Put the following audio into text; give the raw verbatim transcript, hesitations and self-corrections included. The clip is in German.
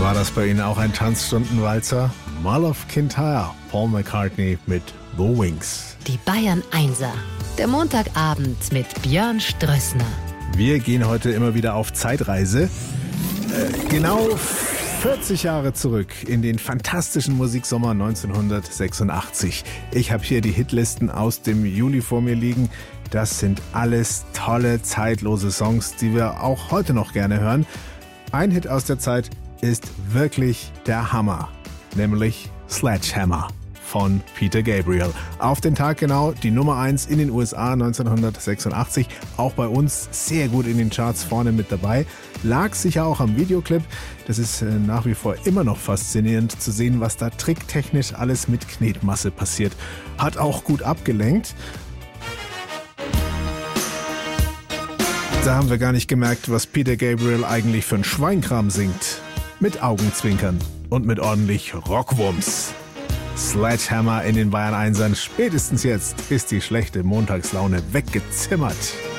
War das bei Ihnen auch ein Tanzstundenwalzer? Mall of Kintyre, Paul McCartney mit The Wings. Die Bayern Einser. Der Montagabend mit Björn Strössner. Wir gehen heute immer wieder auf Zeitreise. Äh, genau vierzig Jahre zurück in den fantastischen Musiksommer neunzehnhundertsechsundachtzig. Ich habe hier die Hitlisten aus dem Juli vor mir liegen. Das sind alles tolle, zeitlose Songs, die wir auch heute noch gerne hören. Ein Hit aus der Zeit ist wirklich der Hammer, nämlich Sledgehammer von Peter Gabriel. Auf den Tag genau die Nummer eins in den U S A neunzehnhundertsechsundachtzig, auch bei uns sehr gut in den Charts vorne mit dabei. Lag sicher auch am Videoclip. Das ist äh, nach wie vor immer noch faszinierend zu sehen, was da tricktechnisch alles mit Knetmasse passiert. Hat auch gut abgelenkt. Da haben wir gar nicht gemerkt, was Peter Gabriel eigentlich für ein Schweinkram singt. Mit Augenzwinkern und mit ordentlich Rockwumms. Sledgehammer in den Bayern Einsern. Spätestens jetzt ist die schlechte Montagslaune weggezimmert.